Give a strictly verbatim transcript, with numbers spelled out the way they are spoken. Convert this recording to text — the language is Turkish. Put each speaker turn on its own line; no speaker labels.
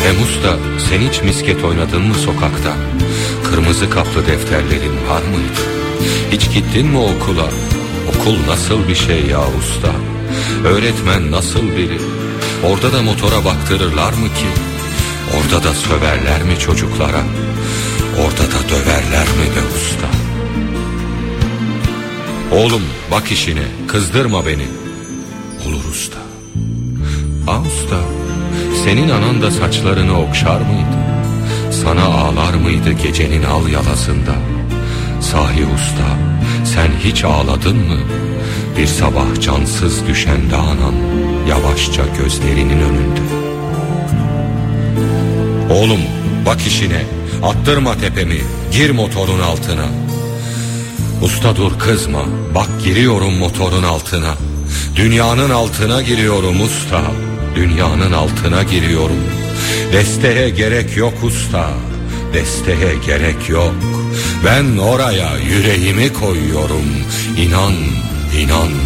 Hem usta, sen hiç misket oynadın mı sokakta? Kırmızı kaplı defterlerin var mıydı? Hiç gittin mi okula? Okul nasıl bir şey ya usta? Öğretmen nasıl biri? Orada da motora baktırırlar mı ki? Orada da söverler mi çocuklara? Orada da döverler mi be usta? Oğlum bak işine, kızdırma beni. Olur usta. Ah usta, senin anan da saçlarını okşar mıydı? Sana ağlar mıydı gecenin al yalasında? Sahi usta, sen hiç ağladın mı? Bir sabah cansız düşende anan, yavaşça gözlerinin önünde. Oğlum bak işine, attırma tepemi, gir motorun altına. Usta dur kızma, bak giriyorum motorun altına. Dünyanın altına giriyorum usta, dünyanın altına giriyorum. Desteğe gerek yok usta, desteğe gerek yok. Ben oraya yüreğimi koyuyorum, inan, inan.